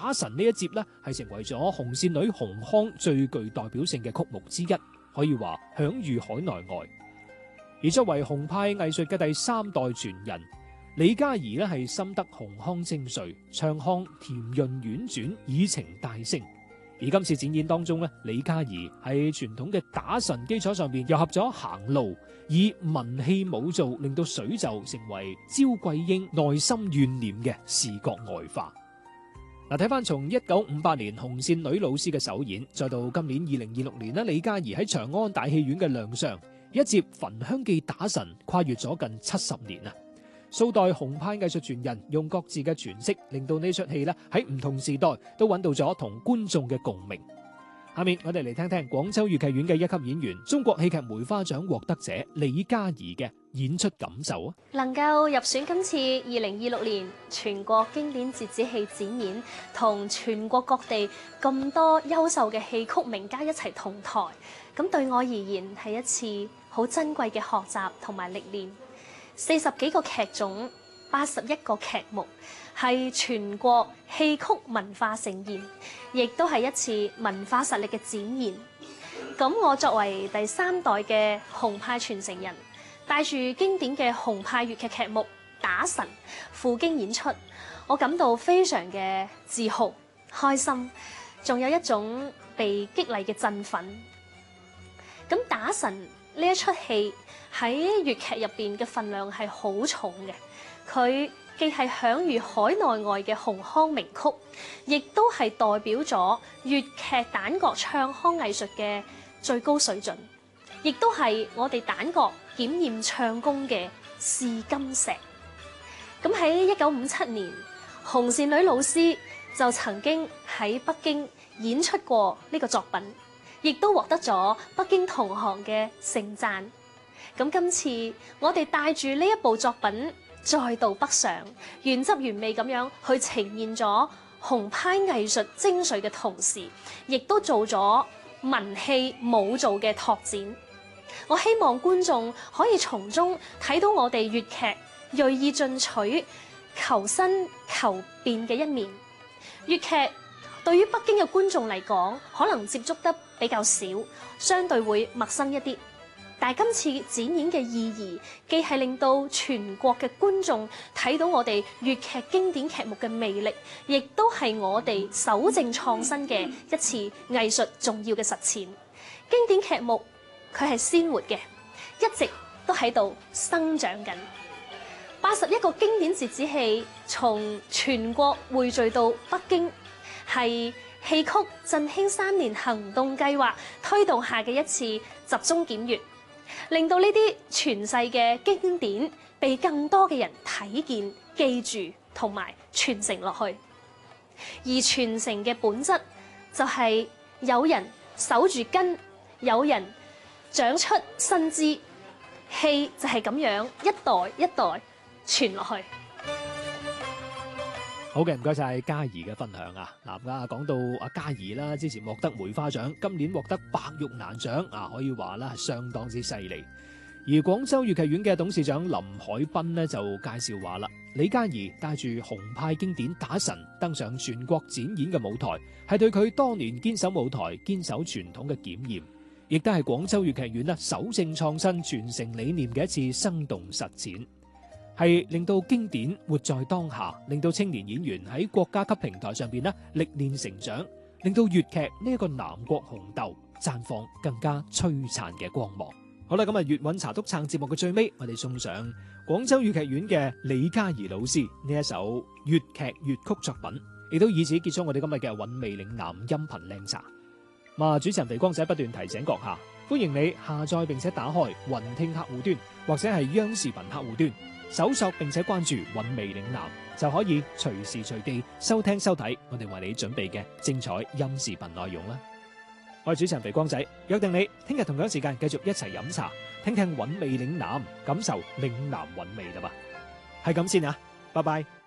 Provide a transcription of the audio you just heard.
打神呢一節呢，係成為咗紅線女洪康最具代表性嘅曲目之一，可以話享譽海內外。而作為洪派藝術嘅第3代傳人，李嘉怡呢係深得洪康精髓，唱腔甜潤婉轉，以情帶聲。而今次展演當中呢，李嘉怡喺傳統嘅打神基礎上面，糅合咗行路，以文戲舞蹈令到水袖成為焦桂英內心怨念嘅視覺外化。嗱，睇翻從1958年紅線女老師嘅首演，再到今年2026年呢，李嘉怡喺長安大戲院嘅亮相，一接《焚香記》打神，跨越咗近70年啊！數代洪派藝術傳人用各自嘅詮釋，令到呢出戲咧喺唔同時代都揾到咗同觀眾嘅共鳴。下面我哋嚟聽聽廣州粵劇院嘅一級演員、中國戲劇梅花獎獲得者李嘉怡嘅演出感受啊！ 能夠入選今次2026年全國經典折子戲展演，同全國各地咁多優秀嘅戲曲名家一齊同台，咁對我而言係一次好珍貴嘅學習同埋歷練。40幾個劇種，81個劇目，係全國戲曲文化盛宴，亦都係一次文化實力嘅展現。咁我作為第3代嘅洪派傳承人，帶住經典嘅洪派粵劇劇目《打神》赴京演出，我感到非常嘅自豪、開心，仲有一種被激勵嘅振奮。咁《打神》呢一出戲喺粵劇入邊嘅份量係好重嘅，佢既係享譽海內外嘅洪康名曲，亦都係代表咗粵劇旦角唱腔藝術嘅最高水準，亦都係我哋旦角檢驗唱功嘅試金石。咁喺1957年，紅線女老師就曾經喺北京演出過呢個作品，亦都獲得咗北京同行嘅盛讚。咁今次我哋帶住呢一部作品再度北上，原汁原味咁樣去呈現咗洪派藝術精髓嘅同時，亦都做咗文戲舞蹈嘅拓展。我希望觀眾可以從中睇到我哋粵劇銳意進取、求新求變嘅一面。粵劇對於北京嘅觀眾嚟講，可能接觸得比較少，相對會陌生一啲。但係今次展演嘅意義，既係令到全國嘅觀眾睇到我哋粵劇經典劇目嘅魅力，亦都係我哋守正創新嘅一次藝術重要嘅實踐。經典劇目佢係鮮活嘅，一直都喺度生長緊。81個經典折子戲從全國匯聚到北京，係戲曲振興3年行動計劃推動下嘅一次集中檢閱，令到呢啲傳世嘅經典被更多嘅人睇見、記住同埋傳承落去。而傳承嘅本質就係有人守住根，有人長出新枝，戲就係咁樣一代一代傳落去。 好嘅，唔該晒嘉怡嘅分享啊！嗱，講到阿嘉怡啦，之前獲得梅花獎，今年獲得白玉蘭獎啊，可以話啦係相當之犀利。而廣州粵劇院嘅董事長林海濱呢就介紹話啦，李嘉怡帶住洪派經典打神登上全國展演嘅舞台，係對佢多年堅守舞台、堅守傳統嘅檢驗，亦都係廣州粵劇院啦守正創新、傳承理念嘅一次生動實踐。係令到經典活在當下，令到青年演員喺國家級平台上邊咧歷練成長，令到粵劇呢一個南國紅豆綻放更加璀璨嘅光芒。好啦，咁啊粵韻茶篤撐節目嘅最尾，我哋送上廣州粵劇院嘅李嘉怡老師呢一首粵劇粵曲作品，亦都以此結束我哋今日嘅韻味嶺南音頻靚茶。主持人肥光仔不斷提醒閣下，歡迎你下載並且打開雲聽客戶端或者係央視頻客戶端，搜索並且關注韻味嶺南，就可以隨時隨地收聽收睇我哋為你準備嘅精彩音視頻內容啦。我係主持人肥光仔，約定你聽日同樣時間繼續一齊飲茶，聽聽韻味嶺南，感受嶺南韻味啦吧。係咁先啊，拜拜。